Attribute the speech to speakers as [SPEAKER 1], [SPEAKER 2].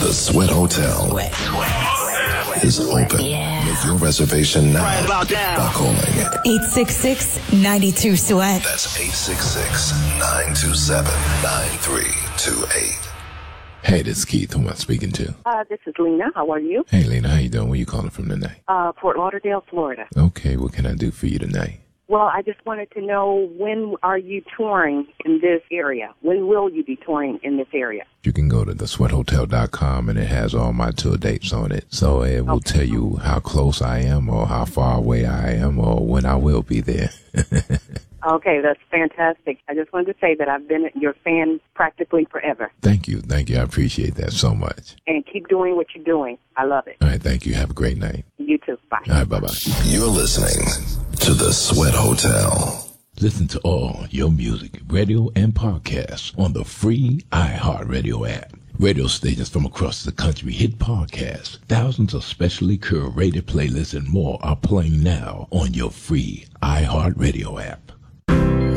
[SPEAKER 1] The Sweat Hotel is open. Make your reservation now by calling
[SPEAKER 2] 866-92-SWEAT.
[SPEAKER 1] That's 866-927-9328. Hey, this is Keith. Who am I speaking to?
[SPEAKER 3] This is Lena. How are you?
[SPEAKER 1] Hey, Lena. How you doing? Where you calling from tonight?
[SPEAKER 3] Fort Lauderdale, Florida.
[SPEAKER 1] Okay, what can I do for you tonight?
[SPEAKER 3] Well, I just wanted to know, when are you touring in this area? When will you be touring in this area?
[SPEAKER 1] You can go to thesweathotel.com, and it has all my tour dates on it. So it will tell you how close I am or how far away I am or when I will be there.
[SPEAKER 3] Okay, that's fantastic. I just wanted to say that I've been your fan practically forever.
[SPEAKER 1] Thank you. Thank you. I appreciate that so much.
[SPEAKER 3] And keep doing what you're doing. I love it.
[SPEAKER 1] All right. Thank you. Have a great night.
[SPEAKER 3] You too. Bye.
[SPEAKER 1] All right. Bye-bye. You're listening to The Sweat Hotel.
[SPEAKER 4] Listen to all your music, radio, and podcasts on the free iHeartRadio app. Radio stations from across the country hit podcasts. Thousands of specially curated playlists and more are playing now on your free iHeartRadio app.